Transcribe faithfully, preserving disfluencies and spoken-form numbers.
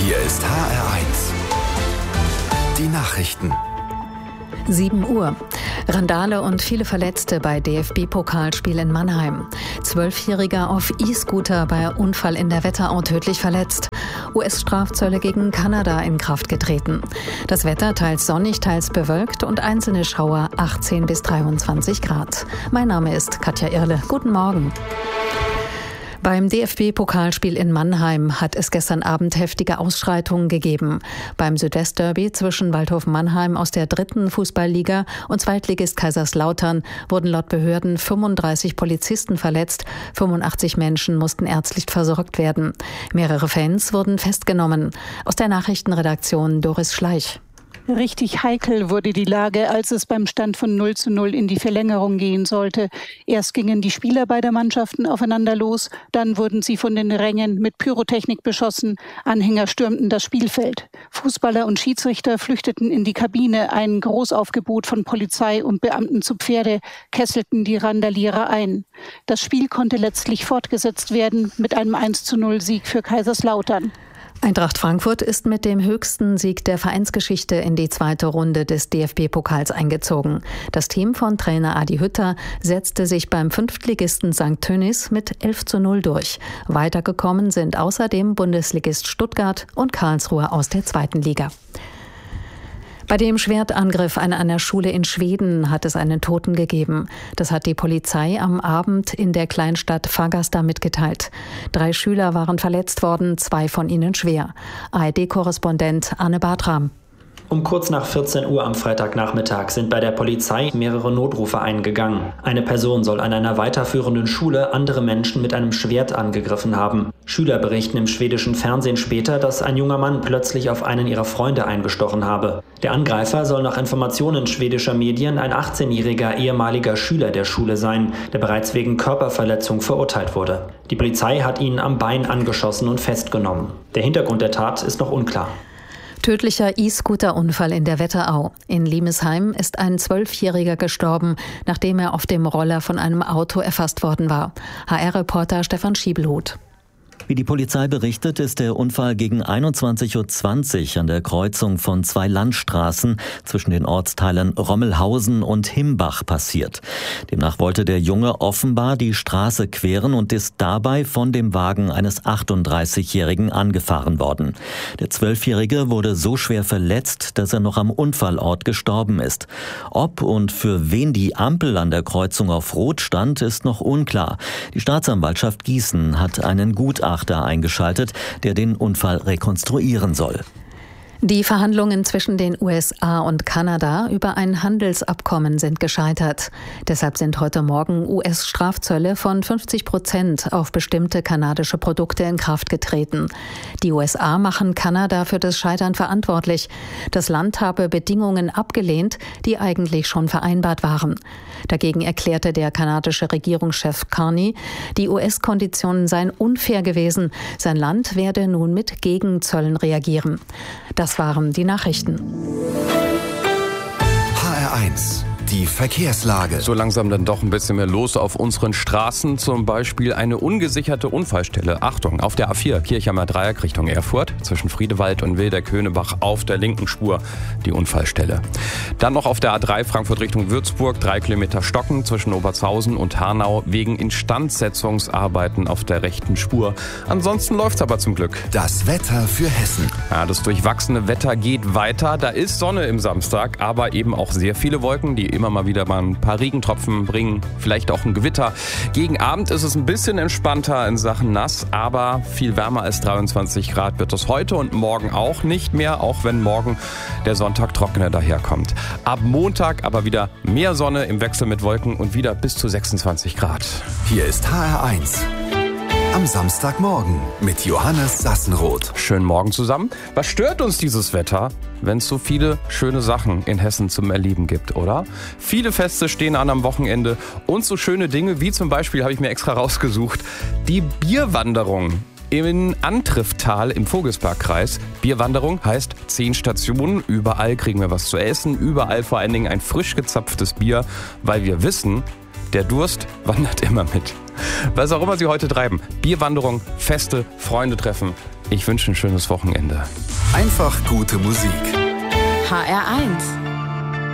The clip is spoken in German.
Hier ist H R eins. Die Nachrichten. sieben Uhr. Randale und viele Verletzte bei D F B-Pokalspiel in Mannheim. Zwölfjähriger auf E-Scooter bei Unfall in der Wetterau tödlich verletzt. U S-Strafzölle gegen Kanada in Kraft getreten. Das Wetter teils sonnig, teils bewölkt und einzelne Schauer achtzehn bis dreiundzwanzig Grad. Mein Name ist Katja Irle. Guten Morgen. Beim D F B-Pokalspiel in Mannheim hat es gestern Abend heftige Ausschreitungen gegeben. Beim Südwestderby zwischen Waldhof Mannheim aus der dritten Fußballliga und Zweitligist Kaiserslautern wurden laut Behörden fünfunddreißig Polizisten verletzt. fünfundachtzig Menschen mussten ärztlich versorgt werden. Mehrere Fans wurden festgenommen. Aus der Nachrichtenredaktion Doris Schleich. Richtig heikel wurde die Lage, als es beim Stand von null zu null in die Verlängerung gehen sollte. Erst gingen die Spieler beider Mannschaften aufeinander los, dann wurden sie von den Rängen mit Pyrotechnik beschossen, Anhänger stürmten das Spielfeld. Fußballer und Schiedsrichter flüchteten in die Kabine, ein Großaufgebot von Polizei und Beamten zu Pferde kesselten die Randalierer ein. Das Spiel konnte letztlich fortgesetzt werden mit einem eins zu null Sieg für Kaiserslautern. Eintracht Frankfurt ist mit dem höchsten Sieg der Vereinsgeschichte in die zweite Runde des D F B-Pokals eingezogen. Das Team von Trainer Adi Hütter setzte sich beim Fünftligisten Sankt Tönnies mit elf zu null durch. Weitergekommen sind außerdem Bundesligist Stuttgart und Karlsruhe aus der zweiten Liga. Bei dem Schwertangriff an einer Schule in Schweden hat es einen Toten gegeben. Das hat die Polizei am Abend in der Kleinstadt Fagersta mitgeteilt. Drei Schüler waren verletzt worden, zwei von ihnen schwer. A R D-Korrespondent Arne Bartram. Um kurz nach vierzehn Uhr am Freitagnachmittag sind bei der Polizei mehrere Notrufe eingegangen. Eine Person soll an einer weiterführenden Schule andere Menschen mit einem Schwert angegriffen haben. Schüler berichten im schwedischen Fernsehen später, dass ein junger Mann plötzlich auf einen ihrer Freunde eingestochen habe. Der Angreifer soll nach Informationen schwedischer Medien ein achtzehnjähriger ehemaliger Schüler der Schule sein, der bereits wegen Körperverletzung verurteilt wurde. Die Polizei hat ihn am Bein angeschossen und festgenommen. Der Hintergrund der Tat ist noch unklar. Tödlicher E-Scooter-Unfall in der Wetterau. In Limesheim ist ein Zwölfjähriger gestorben, nachdem er auf dem Roller von einem Auto erfasst worden war. H R-Reporter Stefan Schiebelhut. Wie die Polizei berichtet, ist der Unfall gegen einundzwanzig Uhr zwanzig an der Kreuzung von zwei Landstraßen zwischen den Ortsteilen Rommelhausen und Himbach passiert. Demnach wollte der Junge offenbar die Straße queren und ist dabei von dem Wagen eines achtunddreißigjährigen angefahren worden. Der Zwölfjährige wurde so schwer verletzt, dass er noch am Unfallort gestorben ist. Ob und für wen die Ampel an der Kreuzung auf Rot stand, ist noch unklar. Die Staatsanwaltschaft Gießen hat einen Gutachter eingeschaltet, der den Unfall rekonstruieren soll. Die Verhandlungen zwischen den U S A und Kanada über ein Handelsabkommen sind gescheitert. Deshalb sind heute Morgen U S-Strafzölle von fünfzig Prozent auf bestimmte kanadische Produkte in Kraft getreten. Die U S A machen Kanada für das Scheitern verantwortlich. Das Land habe Bedingungen abgelehnt, die eigentlich schon vereinbart waren. Dagegen erklärte der kanadische Regierungschef Carney, die U S-Konditionen seien unfair gewesen. Sein Land werde nun mit Gegenzöllen reagieren. Das waren die Nachrichten. H R eins. Die Verkehrslage. So langsam dann doch ein bisschen mehr los auf unseren Straßen. Zum Beispiel eine ungesicherte Unfallstelle. Achtung, auf der A vier Kirchheimer Dreieck Richtung Erfurt. Zwischen Friedewald und Wildeck-Höhnebach auf der linken Spur die Unfallstelle. Dann noch auf der A drei Frankfurt Richtung Würzburg. Drei Kilometer Stocken zwischen Obertshausen und Hanau wegen Instandsetzungsarbeiten auf der rechten Spur. Ansonsten läuft's aber zum Glück. Das Wetter für Hessen. Ja, das durchwachsene Wetter geht weiter. Da ist Sonne im Samstag, aber eben auch sehr viele Wolken, die immer mal wieder mal ein paar Regentropfen bringen, vielleicht auch ein Gewitter. Gegen Abend ist es ein bisschen entspannter in Sachen nass, aber viel wärmer als dreiundzwanzig Grad wird es heute und morgen auch nicht mehr, auch wenn morgen der Sonntag trockener daherkommt. Ab Montag aber wieder mehr Sonne im Wechsel mit Wolken und wieder bis zu sechsundzwanzig Grad. Hier ist H R eins. Am Samstagmorgen mit Johannes Sassenroth. Schönen Morgen zusammen. Was stört uns dieses Wetter, wenn es so viele schöne Sachen in Hessen zum Erleben gibt, oder? Viele Feste stehen an am Wochenende und so schöne Dinge wie zum Beispiel, habe ich mir extra rausgesucht, die Bierwanderung in Antrifftal im Vogelsbergkreis. Bierwanderung heißt zehn Stationen, überall kriegen wir was zu essen, überall vor allen Dingen ein frisch gezapftes Bier, weil wir wissen, der Durst wandert immer mit. Was auch immer Sie heute treiben. Bierwanderung, Feste, Freunde treffen. Ich wünsche ein schönes Wochenende. Einfach gute Musik. H R eins